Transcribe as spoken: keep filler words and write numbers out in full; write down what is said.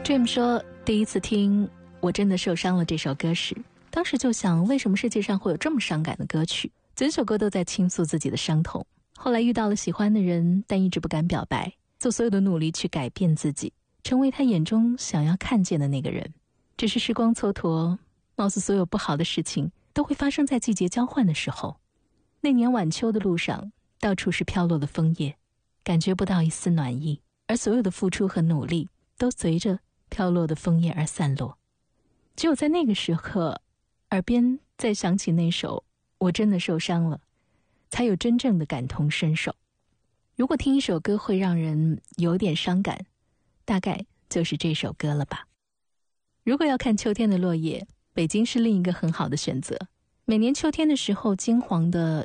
Dream 说，第一次听我真的受伤了这首歌时，当时就想，为什么世界上会有这么伤感的歌曲？整首歌都在倾诉自己的伤痛。后来遇到了喜欢的人，但一直不敢表白，做所有的努力去改变自己，成为他眼中想要看见的那个人。只是时光蹉跎，貌似所有不好的事情都会发生在季节交换的时候。那年晚秋的路上，到处是飘落的枫叶，感觉不到一丝暖意，而所有的付出和努力都随着飘落的枫叶而散落。只有在那个时刻，耳边再响起那首我真的受伤了，才有真正的感同身受。如果听一首歌会让人有点伤感，大概就是这首歌了吧。如果要看秋天的落叶，北京是另一个很好的选择。每年秋天的时候，金黄的